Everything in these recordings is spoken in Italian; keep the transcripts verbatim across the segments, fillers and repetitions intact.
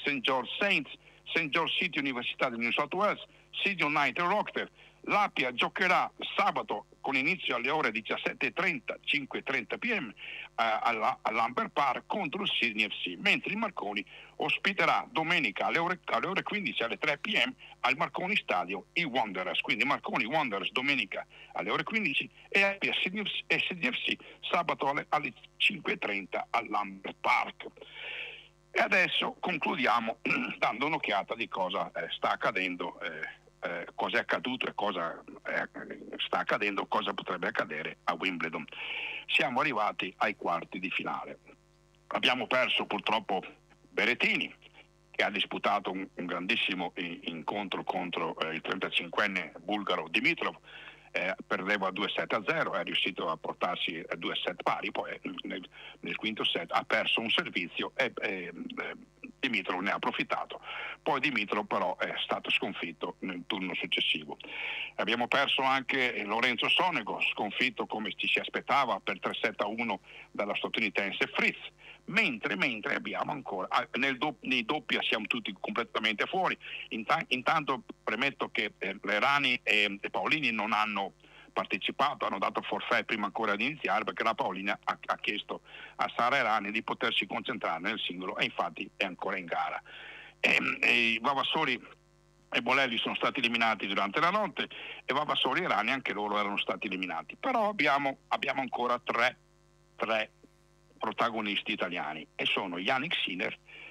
Saint George Saints, Saint George City Università del New South Wales, Sydney United Rockford. L'Appia giocherà sabato con inizio alle ore diciassette e trenta, cinque e trenta p m eh, all'Amber Park contro il Sydney F C, mentre il Marconi ospiterà domenica alle ore, alle ore quindici alle tre p m al Marconi Stadio i Wanderers, quindi Marconi Wanderers domenica alle ore quindici e Appia Sydney F C sabato alle, alle cinque e trenta all'Amber Park. E adesso concludiamo dando un'occhiata di cosa eh, sta accadendo, eh, eh, cosa è accaduto e cosa eh, sta accadendo, cosa potrebbe accadere a Wimbledon. Siamo arrivati ai quarti di finale. Abbiamo perso purtroppo Berrettini, che ha disputato un, un grandissimo incontro contro eh, il trentacinquenne bulgaro Dimitrov. Eh, perdeva due sette a zero, è riuscito a portarsi a due set pari, poi nel, nel quinto set ha perso un servizio e eh, Dimitrov ne ha approfittato. Poi Dimitrov però è stato sconfitto nel turno successivo. Abbiamo perso anche Lorenzo Sonego, sconfitto come ci si aspettava per tre sette a uno dalla statunitense Fritz. Mentre, mentre abbiamo ancora, nel do, nei doppia siamo tutti completamente fuori. Intan, intanto premetto che eh, Errani e, e Paolini non hanno partecipato, hanno dato forfait prima ancora di iniziare, perché la Paolina ha, ha chiesto a Sara Errani di potersi concentrare nel singolo e infatti è ancora in gara. E, e Vavassori e Bolelli sono stati eliminati durante la notte e Vavassori e Errani anche loro erano stati eliminati. Però abbiamo, abbiamo ancora tre, tre protagonisti italiani e sono Jannik Sinner,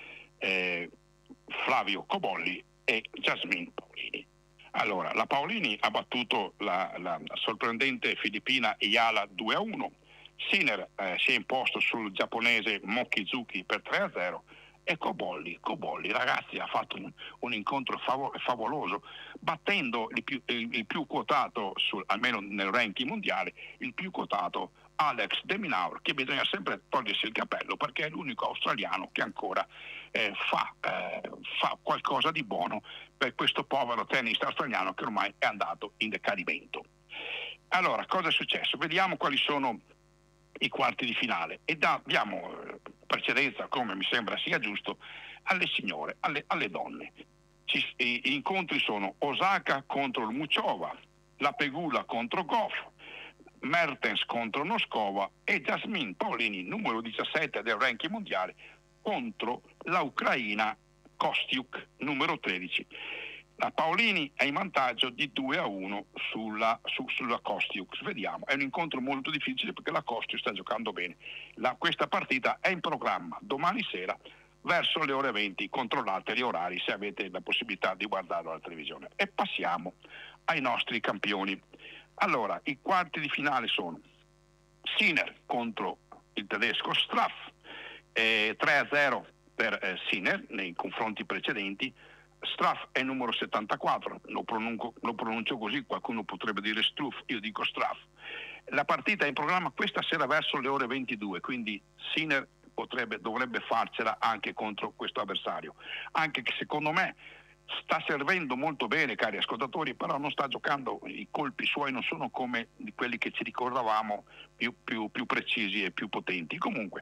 eh, Flavio Cobolli e Jasmine Paolini. Allora, la Paolini ha battuto la, la sorprendente filippina Ayala due a uno, Sinner eh, si è imposto sul giapponese Mochizuki per tre a zero e Cobolli, Cobolli ragazzi ha fatto un, un incontro fav- favoloso, battendo il più, il, il più quotato, sul, almeno nel ranking mondiale, il più quotato Alex de Minaur, che bisogna sempre togliersi il cappello perché è l'unico australiano che ancora eh, fa, eh, fa qualcosa di buono per questo povero tennista australiano che ormai è andato in decadimento. Allora, cosa è successo? Vediamo quali sono i quarti di finale e da, diamo eh, precedenza, come mi sembra sia giusto, alle signore, alle, alle donne. Ci, i, gli incontri sono Osaka contro il Muchova, la Pegula contro Goff, Mertens contro Noskova e Jasmine Paolini, numero diciassette del ranking mondiale, contro la ucraina Kostiuk, numero tredici. La Paolini è in vantaggio di due a uno sulla, su, sulla Kostiuk. Vediamo, è un incontro molto difficile perché la Kostiuk sta giocando bene. La, questa partita è in programma domani sera verso le ore venti. Controllate gli orari se avete la possibilità di guardarlo alla televisione. E passiamo ai nostri campioni. Allora, i quarti di finale sono Sinner contro il tedesco Straff, eh, tre a zero per eh, Sinner nei confronti precedenti. Straff è numero settantaquattro, lo pronuncio, lo pronuncio così, qualcuno potrebbe dire Struff, io dico Straff. La partita è in programma questa sera verso le ore ventidue, quindi Sinner potrebbe, dovrebbe farcela anche contro questo avversario, anche che secondo me sta servendo molto bene, cari ascoltatori, però non sta giocando, i colpi suoi non sono come di quelli che ci ricordavamo, più, più, più precisi e più potenti. Comunque,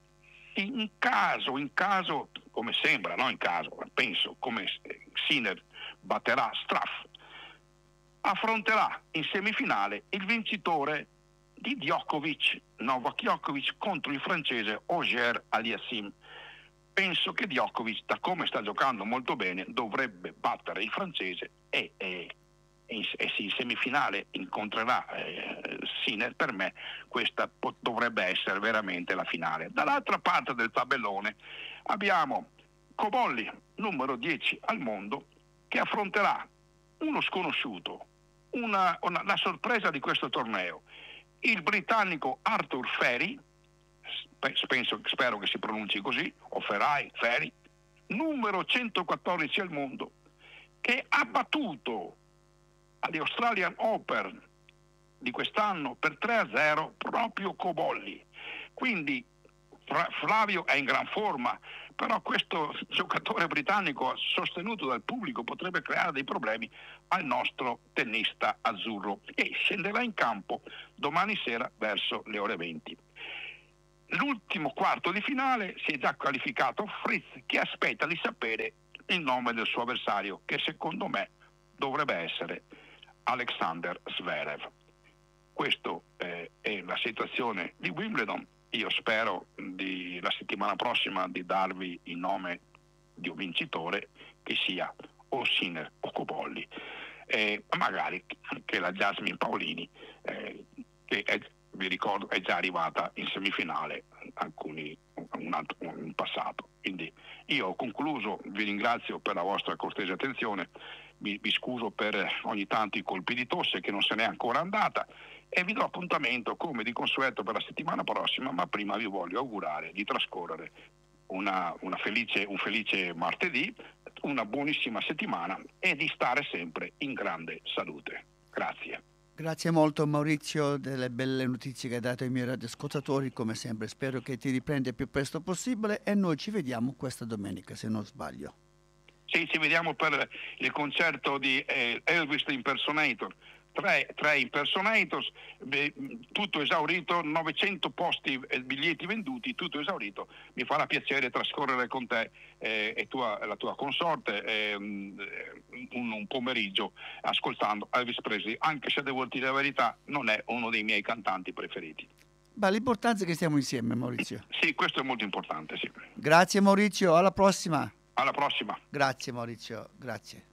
in caso, in caso, come sembra, no in caso, penso, come Sinner batterà Straff, affronterà in semifinale il vincitore di Djokovic, Novak Djokovic contro il francese Auger Aliassime. Penso che Djokovic, da come sta giocando molto bene, dovrebbe battere il francese e, e, e, e in semifinale incontrerà eh, Sinner. Per me questa po- dovrebbe essere veramente la finale. Dall'altra parte del tabellone abbiamo Cobolli, numero dieci al mondo, che affronterà uno sconosciuto, una, una, la sorpresa di questo torneo, il britannico Arthur Ferry, penso, spero che si pronunci così, o Ferrai, Ferry, numero centoquattordici al mondo, che ha battuto agli Australian Open di quest'anno per tre a zero proprio Cobolli. Quindi Flavio è in gran forma, però questo giocatore britannico sostenuto dal pubblico potrebbe creare dei problemi al nostro tennista azzurro e scenderà in campo domani sera verso le ore venti. l'ultimo quarto di finale si è già qualificato Fritz, che aspetta di sapere il nome del suo avversario, che secondo me dovrebbe essere Alexander Zverev. Questa eh, è la situazione di Wimbledon. Io spero di, la settimana prossima di darvi il nome di un vincitore, che sia o Sinner o Cobolli, eh, magari che la Jasmine Paolini, eh, che è, vi ricordo è già arrivata in semifinale alcuni un, altro, un passato. Quindi io ho concluso, vi ringrazio per la vostra cortese attenzione, mi, mi scuso per ogni tanto i colpi di tosse che non se n'è ancora andata, e vi do appuntamento come di consueto per la settimana prossima, ma prima vi voglio augurare di trascorrere una, una felice, un felice martedì, una buonissima settimana e di stare sempre in grande salute. Grazie. Grazie molto Maurizio delle belle notizie che hai dato ai miei radioascoltatori, come sempre. Spero che ti riprenda il più presto possibile e noi ci vediamo questa domenica, se non sbaglio. Sì, ci vediamo per il concerto di eh, Elvis the Impersonator. Tre, tre impersonators, beh, tutto esaurito, novecento posti e biglietti venduti, tutto esaurito. Mi farà piacere trascorrere con te eh, e tua, la tua consorte eh, un, un pomeriggio ascoltando Elvis Presley, anche se devo dire la verità non è uno dei miei cantanti preferiti. Beh, l'importanza è che stiamo insieme, Maurizio. Sì, questo è molto importante, sì. Grazie Maurizio, alla prossima. Alla prossima. Grazie Maurizio, grazie.